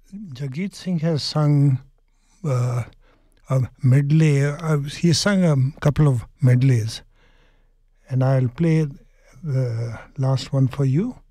Jagjit Singh has sung a medley. He sung a couple of medleys, and I'll play the last one for you.